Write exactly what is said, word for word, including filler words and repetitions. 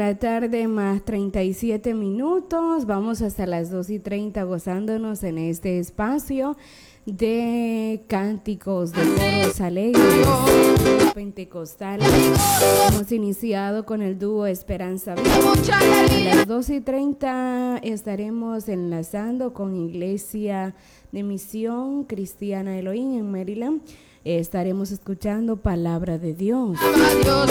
la tarde más treinta y siete minutos. Vamos hasta las dos y treinta gozándonos en este espacio de cánticos, de coros alegres, pentecostales. Hemos iniciado con el dúo Esperanza Viva. A las dos y treinta estaremos enlazando con Iglesia de Misión Cristiana Elohim en Maryland. Estaremos escuchando Palabra de Dios.